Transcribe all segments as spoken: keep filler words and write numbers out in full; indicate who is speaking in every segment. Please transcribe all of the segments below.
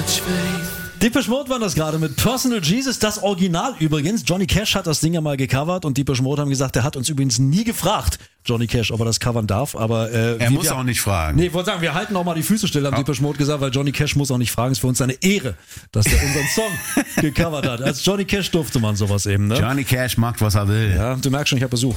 Speaker 1: Depeche Mode waren das gerade mit Personal Jesus, das Original übrigens. Johnny Cash hat das Ding ja mal gecovert und Depeche Mode haben gesagt, der hat uns übrigens nie gefragt, Johnny Cash, ob er das covern darf. Aber äh,
Speaker 2: er
Speaker 1: wir,
Speaker 2: muss auch nicht fragen.
Speaker 1: Nee, ich wollte sagen, wir halten auch mal die Füße still, hat Depeche Mode gesagt, weil Johnny Cash muss auch nicht fragen. Es ist für uns eine Ehre, dass er unseren Song gecovert hat. Als Johnny Cash durfte man sowas eben, ne?
Speaker 2: Johnny Cash macht, was er will.
Speaker 1: Ja, du merkst schon, ich habe Besuch.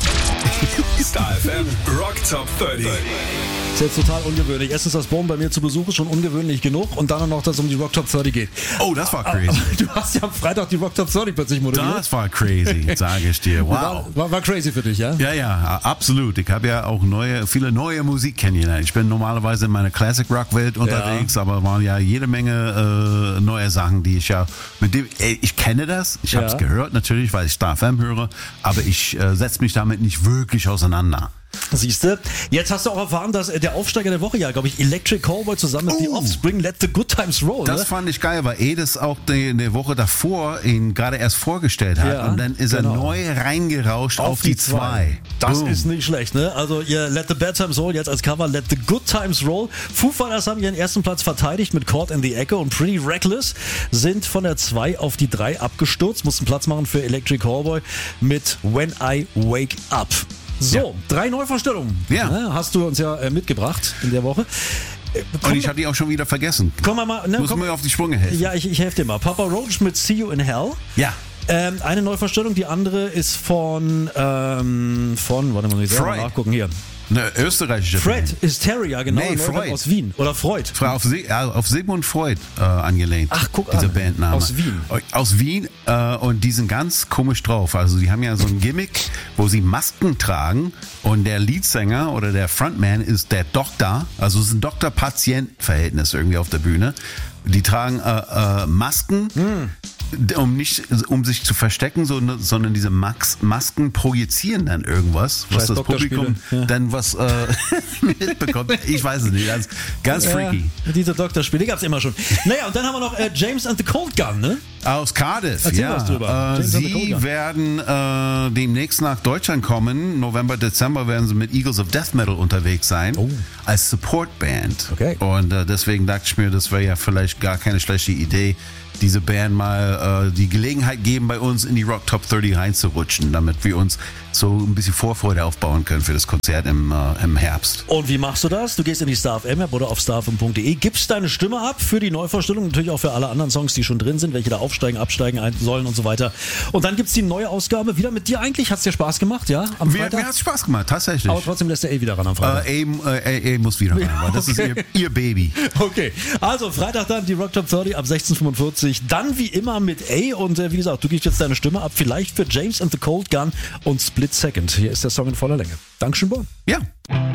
Speaker 3: Star F M Rock Top dreißig.
Speaker 1: Das ist jetzt total ungewöhnlich. Erstens, das Bohm bei mir zu Besuch ist schon ungewöhnlich genug und dann noch, dass es um die Rock Top dreißig geht.
Speaker 2: Oh, das war crazy.
Speaker 1: Du hast ja am Freitag die Rock Top dreißig plötzlich moderiert.
Speaker 2: Das war crazy, sage ich dir. Wow.
Speaker 1: War, war, war crazy für dich, ja?
Speaker 2: Ja, ja, absolut. Ich habe ja auch neue, viele neue Musik kennengelernt. Ich bin normalerweise in meiner Classic Rock Welt unterwegs, ja. aber waren ja jede Menge äh, neue Sachen, die ich ja mit dem, ey, ich kenne das, ich habe es ja. gehört natürlich, weil ich Star F M höre, aber ich äh, setze mich damit nicht wirklich auseinander.
Speaker 1: Siehste, jetzt hast du auch erfahren, dass der Aufsteiger der Woche ja, glaube ich, Electric Callboy zusammen mit
Speaker 2: oh.
Speaker 1: The Offspring Let the Good Times Roll.
Speaker 2: Das
Speaker 1: ne?
Speaker 2: fand ich geil, weil Edis auch die, die Woche davor ihn gerade erst vorgestellt hat
Speaker 1: ja,
Speaker 2: und dann ist
Speaker 1: genau.
Speaker 2: er neu reingerauscht auf, auf die zwei.
Speaker 1: Das
Speaker 2: Boom.
Speaker 1: ist nicht schlecht, ne? Also ihr Let the Bad Times Roll jetzt als Cover, Let the Good Times Roll. Foo Fighters haben ihren ersten Platz verteidigt mit Caught in the Echo und Pretty Reckless sind von der zwei auf die drei abgestürzt, mussten Platz machen für Electric Callboy mit When I Wake Up. So, ja. drei Neuvorstellungen
Speaker 2: ja.
Speaker 1: ne, hast du uns ja äh, mitgebracht in der Woche.
Speaker 2: Äh, Und ich habe die auch schon wieder vergessen.
Speaker 1: Komm mal, mal ne,
Speaker 2: Muss
Speaker 1: komm,
Speaker 2: mir auf die Sprünge helfen.
Speaker 1: Ja, ich, ich helfe dir mal. Papa Roach mit See You in Hell.
Speaker 2: Ja.
Speaker 1: Ähm, eine Neuvorstellung, die andere ist von, ähm, von, warte mal, ich soll mal nachgucken hier.
Speaker 2: Eine österreichische
Speaker 1: Fred
Speaker 2: Band.
Speaker 1: Hysteria, genau.
Speaker 2: Nee, Freud.
Speaker 1: Aus Wien. Oder Freud.
Speaker 2: Auf, Se- auf Sigmund Freud äh, angelehnt.
Speaker 1: Ach, guck
Speaker 2: dieser
Speaker 1: an.
Speaker 2: Bandname.
Speaker 1: Aus Wien.
Speaker 2: Aus Wien äh, und die sind ganz komisch drauf. Also die haben ja so ein Gimmick, wo sie Masken tragen und der Leadsänger oder der Frontman ist der Doktor. Also es ist ein Doktor-Patient-Verhältnis irgendwie auf der Bühne. Die tragen äh, äh, Masken. Hm. Um nicht, um sich zu verstecken, sondern diese Max, Masken projizieren dann irgendwas, was das Publikum ja. dann was äh, mitbekommt. Ich weiß es nicht, ganz, ganz ja, freaky.
Speaker 1: Diese Doktorspiele, die gab es immer schon. Naja, und dann haben wir noch äh, James and the Cold Gun, ne?
Speaker 2: Aus Cardiff,
Speaker 1: Erzähl
Speaker 2: ja.
Speaker 1: was drüber.
Speaker 2: Äh, sie werden äh, demnächst nach Deutschland kommen. November, Dezember werden sie mit Eagles of Death Metal unterwegs sein. Oh. Als Support-Band.
Speaker 1: Okay.
Speaker 2: Und äh, deswegen dachte ich mir, das wäre ja vielleicht gar keine schlechte Idee, diese Band mal äh, die Gelegenheit geben, bei uns in die Rock Top dreißig reinzurutschen, damit wir uns so ein bisschen Vorfreude aufbauen können für das Konzert im, äh, im Herbst.
Speaker 1: Und wie machst du das? Du gehst in die Star F M App oder auf star f m punkt de, gibst deine Stimme ab für die Neuvorstellung, natürlich auch für alle anderen Songs, die schon drin sind, welche da aufsteigen, absteigen sollen und so weiter. Und dann gibt's die neue Ausgabe wieder mit dir eigentlich. Hat's dir Spaß gemacht, ja? Am
Speaker 2: Freitag? Mir, mir hat's Spaß gemacht, tatsächlich.
Speaker 1: Aber trotzdem lässt der A wieder ran am Freitag.
Speaker 2: Äh, A, äh, A muss wieder ran, weil das okay. ist ihr, ihr Baby.
Speaker 1: Okay, also Freitag dann die Rock Top dreißig ab sechzehn Uhr fünfundvierzig. Dann wie immer mit A und äh, wie gesagt, du gibst jetzt deine Stimme ab, vielleicht für James and the Cold Gun und Split Second. Hier ist der Song in voller Länge. Dankeschön, Bob.
Speaker 2: Ja.